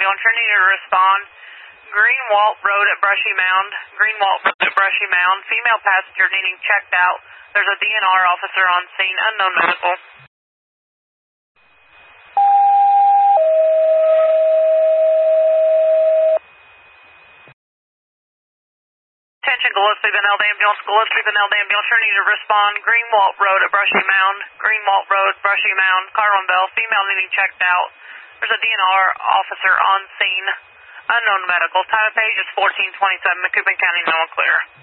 ambulance. You're needed to respond. Greenwalt Road at Brushy Mound. Greenwalt Road at Brushy Mound. Female passenger needing checked out. There's a DNR officer on scene. Unknown medical. Attention, Gillespie Beneld ambulance. Gillespie Beneld ambulance. You're needed to respond. Greenwalt Road at Brushy Mound. Greenwalt Road, Brushy Mound. Carlin Bell. Female needing checked out. There's a DNR officer on scene. Unknown medical. Time of page is 14:27. Macoupin County, no one clear.